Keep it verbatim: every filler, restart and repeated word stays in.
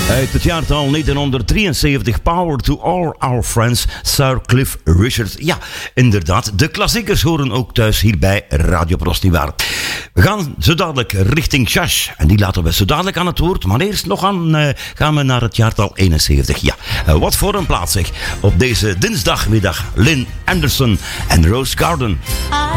Uit het jaartal negentienhonderddrieënzeventig, Power to All Our Friends, Sir Cliff Richard. Ja, inderdaad, de klassiekers horen ook thuis hier bij Radio Prost, nietwaar? We gaan zo dadelijk richting Chash. En die laten we zo dadelijk aan het woord. Maar eerst nog aan, uh, gaan we naar het jaartal eenenzeventig. Ja, uh, wat voor een plaats zeg. Op deze dinsdagmiddag, Lynn Anderson en Rose Garden.